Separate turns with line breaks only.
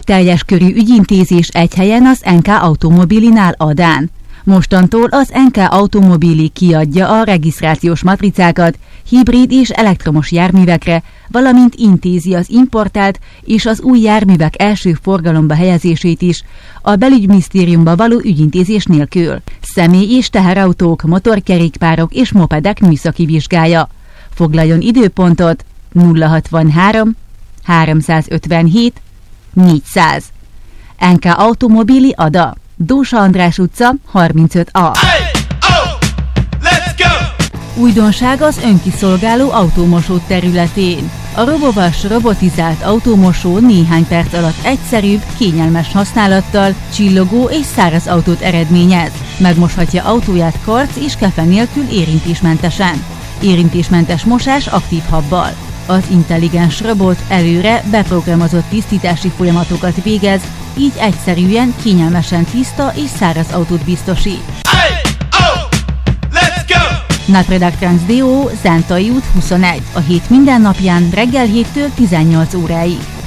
teljes körű ügyintézés egy helyen az NK Automobilinál Adán. Mostantól az NK Automobili kiadja a regisztrációs matricákat hibrid és elektromos járművekre, valamint intézi az importált és az új járművek első forgalomba helyezését is, a belügyminisztériumba való ügyintézés nélkül. Személy- és teherautók, motorkerékpárok és mopedek műszaki vizsgája. Foglaljon időpontot 063 357 400. NK Automobili Ada, Dósa András utca 35A. Újdonság az önkiszolgáló autómosó területén. A Robovas robotizált autómosó néhány perc alatt egyszerűbb, kényelmes használattal csillogó és száraz autót eredményez. Megmoshatja autóját karc és kefe nélkül érintésmentesen. Érintésmentes mosás aktív habbal. Az intelligens robot előre beprogramozott tisztítási folyamatokat végez, így egyszerűen, kényelmesen tiszta és száraz autót biztosít. Napredaktrans DO, Zentai út 21, a hét minden napján reggel 7-től 18 óráig.